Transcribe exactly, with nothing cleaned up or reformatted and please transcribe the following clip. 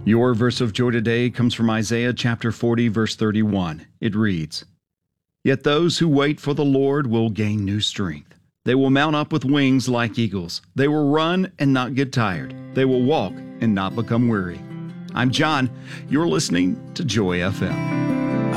Your verse of joy today comes from Isaiah chapter forty, verse thirty-one. It reads, "Yet those who wait for the Lord will gain new strength. They will mount up with wings like eagles. They will run and not get tired. They will walk and not become weary." I'm John. You're listening to Joy F M.